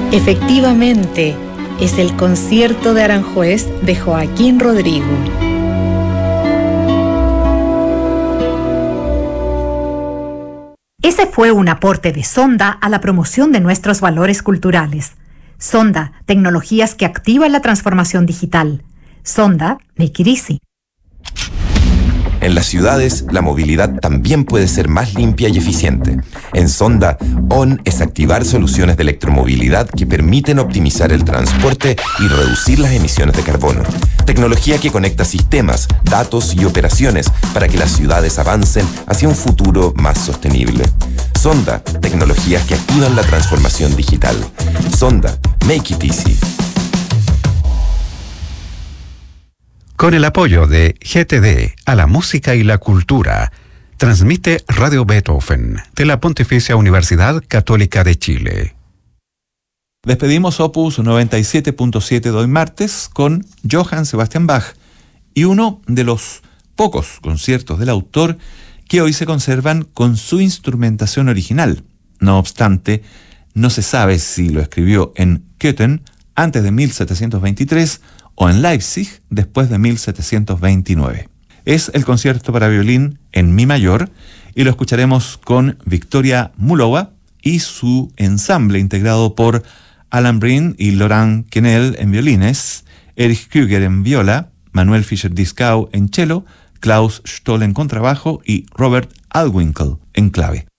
Efectivamente, es el concierto de Aranjuez de Joaquín Rodrigo. Ese fue un aporte de Sonda a la promoción de nuestros valores culturales. Sonda, tecnologías que activan la transformación digital. Sonda, make it easy. En las ciudades, la movilidad también puede ser más limpia y eficiente. En Sonda, ON es activar soluciones de electromovilidad que permiten optimizar el transporte y reducir las emisiones de carbono. Tecnología que conecta sistemas, datos y operaciones para que las ciudades avancen hacia un futuro más sostenible. Sonda, tecnologías que activan la transformación digital. Sonda, make it easy. Con el apoyo de GTD a la música y la cultura, transmite Radio Beethoven de la Pontificia Universidad Católica de Chile. Despedimos Opus 97.7 de hoy martes con Johann Sebastian Bach y uno de los pocos conciertos del autor que hoy se conservan con su instrumentación original. No obstante, no se sabe si lo escribió en Köthen antes de 1723 o en Leipzig después de 1729. Es el concierto para violín en mi mayor y lo escucharemos con Victoria Mulowa y su ensamble integrado por Alan Breen y Laurent Quenel en violines, Erich Krüger en viola, Manuel Fischer-Dieskau en cello, Klaus Stoll en contrabajo y Robert Alwinkel en clave.